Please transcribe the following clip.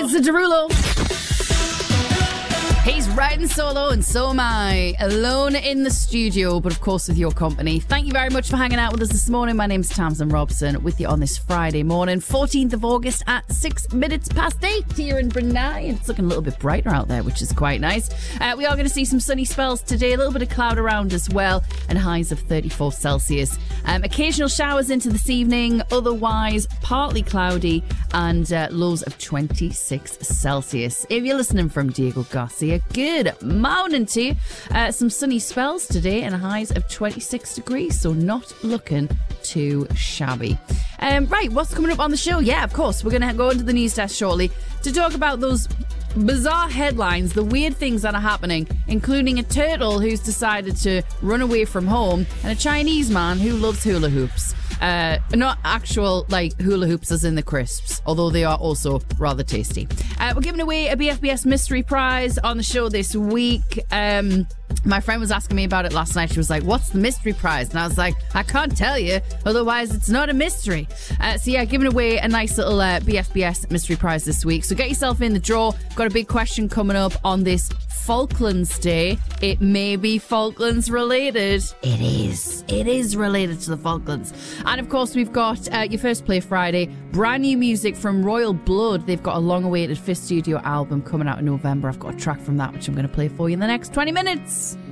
It's the Derulo. He's riding solo and so am I, alone in the studio, but of course with your company. Thank you very much for hanging out with us this morning. My name's Tamsin Robson with you on this Friday morning, 14th of August at 6 minutes past 8 here in Brunei. It's looking a little bit brighter out there, which is quite nice. We are going to see some sunny spells today, a little bit of cloud around as well, and highs of 34 Celsius. Occasional showers into this evening, otherwise partly cloudy and lows of 26 Celsius. If you're listening from Diego Garcia, good morning to you. Some sunny spells today and highs of 26 degrees, so not looking too shabby. Right, what's coming up on the show? Yeah, of course, we're going to go into the news desk shortly to talk about those bizarre headlines, the weird things that are happening, including a turtle who's decided to run away from home and a Chinese man who loves hula hoops. Not actual like hula hoops as in the crisps, although they are also rather tasty. We're giving away a BFBS mystery prize on the show this week. My friend was asking me about it last night. She was like, what's the mystery prize? And I was like, I can't tell you, otherwise it's not a mystery. So yeah, giving away a nice little BFBS mystery prize this week. So get yourself in the draw. Got a big question coming up on this Falklands Day. It may be Falklands related. It is. It is related to the Falklands. And of course, we've got your First Play Friday. Brand new music from Royal Blood. They've got a long-awaited 5th studio album coming out in November. I've got a track from that, which I'm going to play for you in the next 20 minutes.